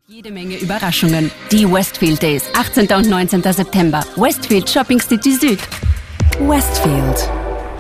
Jede Menge Überraschungen. Die Westfield Days, 18. und 19. September. Westfield Shopping City Süd. Westfield.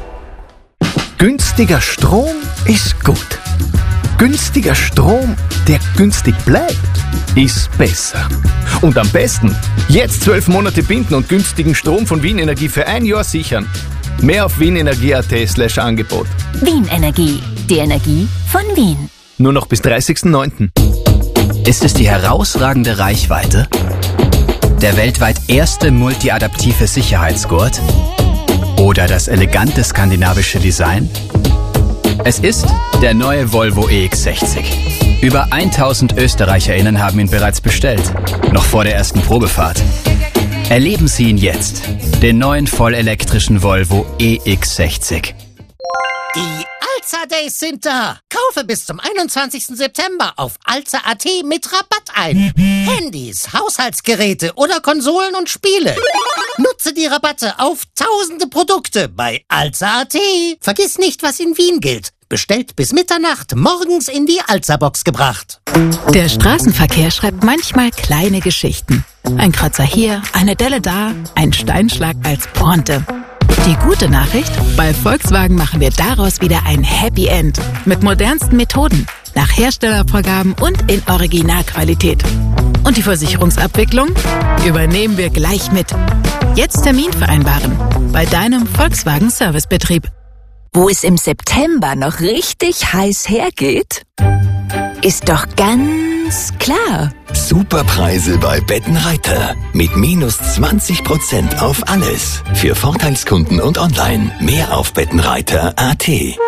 Günstiger Strom ist gut. Günstiger Strom, der günstig bleibt, ist besser. Und am besten, jetzt 12 Monate binden und günstigen Strom von Wien Energie für ein Jahr sichern. Mehr auf wienenergie.at/Angebot. Wien Energie, die Energie von Wien. Nur noch bis 30.09. Ist es die herausragende Reichweite? Der weltweit erste multiadaptive Sicherheitsgurt? Oder das elegante skandinavische Design? Es ist der neue Volvo EX60. Über 1000 ÖsterreicherInnen haben ihn bereits bestellt, noch vor der ersten Probefahrt. Erleben Sie ihn jetzt, den neuen vollelektrischen Volvo EX60. Die Alza Days sind da. Kaufe bis zum 21. September auf Alza.at mit Rabatt ein. Handys, Haushaltsgeräte oder Konsolen und Spiele. Nutze die Rabatte auf tausende Produkte bei Alza.at. Vergiss nicht, was in Wien gilt. Bestellt bis Mitternacht, morgens in die Alza-Box gebracht. Der Straßenverkehr schreibt manchmal kleine Geschichten. Ein Kratzer hier, eine Delle da, ein Steinschlag als Pointe. Die gute Nachricht? Bei Volkswagen machen wir daraus wieder ein Happy End. Mit modernsten Methoden, nach Herstellervorgaben und in Originalqualität. Und die Versicherungsabwicklung übernehmen wir gleich mit. Jetzt Termin vereinbaren bei deinem Volkswagen Servicebetrieb. Wo es im September noch richtig heiß hergeht, ist doch ganz klar. Superpreise bei Bettenreiter. Mit minus 20% auf alles. Für Vorteilskunden und online. Mehr auf Bettenreiter.at.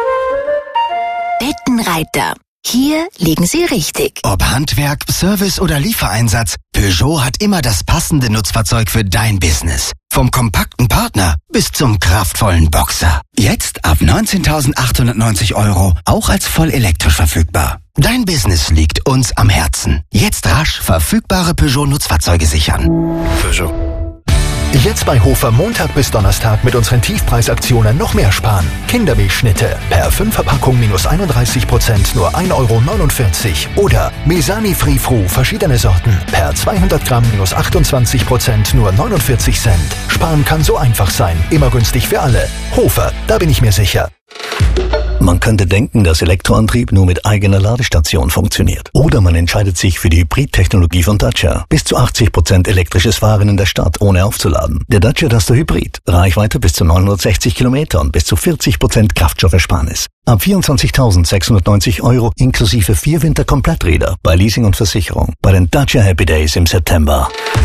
Bettenreiter. Hier liegen Sie richtig. Ob Handwerk, Service oder Liefereinsatz, Peugeot hat immer das passende Nutzfahrzeug für dein Business. Vom kompakten Partner bis zum kraftvollen Boxer. Jetzt ab 19.890 €, auch als voll elektrisch verfügbar. Dein Business liegt uns am Herzen. Jetzt rasch verfügbare Peugeot-Nutzfahrzeuge sichern. Peugeot. Jetzt bei Hofer Montag bis Donnerstag mit unseren Tiefpreisaktionen noch mehr sparen. Kindermilchschnitte per 5er-Packung minus 31%, nur 1,49 €. Oder Mesani Free Fru, verschiedene Sorten, per 200 Gramm minus 28%, nur 49 Cent. Sparen kann so einfach sein, immer günstig für alle. Hofer, da bin ich mir sicher. Man könnte denken, dass Elektroantrieb nur mit eigener Ladestation funktioniert. Oder man entscheidet sich für die Hybrid-Technologie von Dacia. Bis zu 80% elektrisches Fahren in der Stadt, ohne aufzuladen. Der Dacia Duster Hybrid. Reichweite bis zu 960 Kilometer und bis zu 40% Kraftstoffersparnis. Ab 24.690 € inklusive 4 Winterkompletträder bei Leasing und Versicherung. Bei den Dacia Happy Days im September.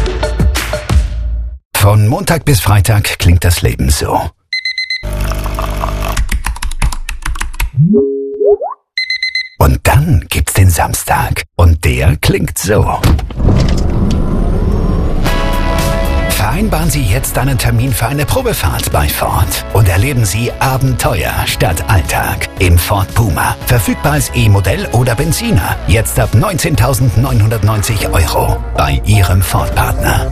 Von Montag bis Freitag klingt das Leben so. Und dann gibt's den Samstag. Und der klingt so. Vereinbaren Sie jetzt einen Termin für eine Probefahrt bei Ford und erleben Sie Abenteuer statt Alltag im Ford Puma. Verfügbar als E-Modell oder Benziner. Jetzt ab 19.990 € bei Ihrem Ford-Partner.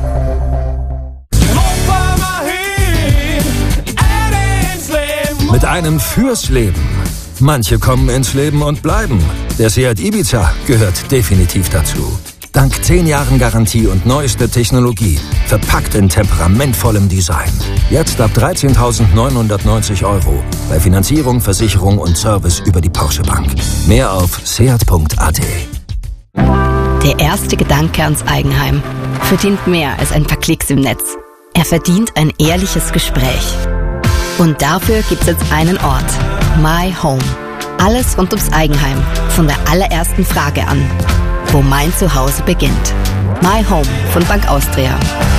Mit einem fürs Leben. Manche kommen ins Leben und bleiben. Der Seat Ibiza gehört definitiv dazu. Dank 10 Jahren Garantie und neueste Technologie. Verpackt in temperamentvollem Design. Jetzt ab 13.990 € bei Finanzierung, Versicherung und Service über die Porsche Bank. Mehr auf seat.at. Der erste Gedanke ans Eigenheim verdient mehr als ein paar Klicks im Netz. Er verdient ein ehrliches Gespräch. Und dafür gibt's jetzt einen Ort. My Home. Alles rund ums Eigenheim. Von der allerersten Frage an. Wo mein Zuhause beginnt. My Home von Bank Austria.